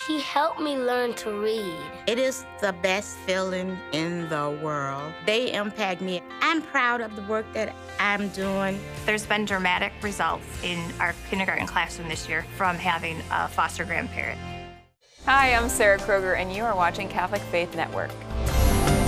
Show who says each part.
Speaker 1: He helped me learn to read.
Speaker 2: It is the best feeling in the world. They impact me. I'm proud of the work that I'm doing.
Speaker 3: There's been dramatic results in our kindergarten classroom this year from having a foster grandparent.
Speaker 4: Hi, I'm Sarah Kroger, and you are watching Catholic Faith Network.